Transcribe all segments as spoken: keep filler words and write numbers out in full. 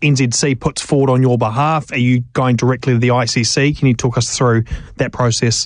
N Z C puts forward on your behalf? Are you going directly to the I C C? Can you talk us through that process?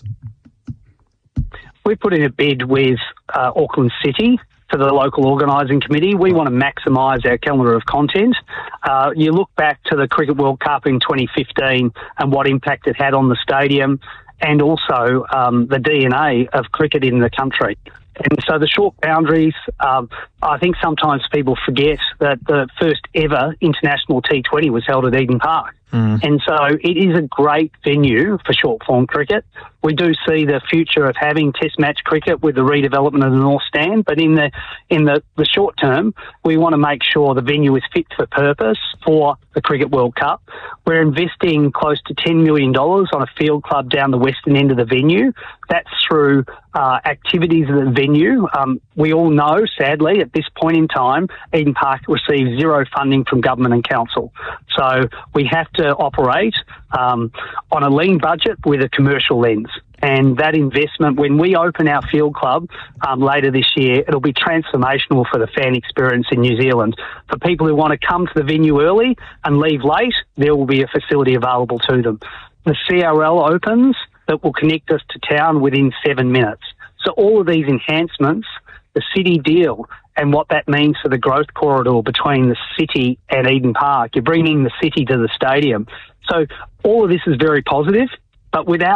We put in a bid with uh, Auckland City for the local organising committee. We want to maximise our calendar of content. Uh, you look back to the Cricket World Cup in twenty fifteen and what impact it had on the stadium, and also um, the D N A of cricket in the country. And so the short boundaries, um, I think sometimes people forget that the first ever international T twenty was held at Eden Park. Mm. And so it is a great venue for short-form cricket. We do see the future of having test match cricket with the redevelopment of the North Stand, but in the in the, the short term, we want to make sure the venue is fit for purpose for the Cricket World Cup. We're investing close to ten million dollars on a field club down the western end of the venue. That's through uh, activities at the venue. Um, we all know, sadly, at this point in time, Eden Park receives zero funding from government and council. So we have to operate um, on a lean budget with a commercial lens. And that investment, when we open our field club um, later this year, it'll be transformational for the fan experience in New Zealand. For people who want to come to the venue early and leave late, there will be a facility available to them. The C R L opens that will connect us to town within seven minutes. So all of these enhancements, the city deal, and what that means for the growth corridor between the city and Eden Park. You're bringing the city to the stadium. So all of this is very positive, but without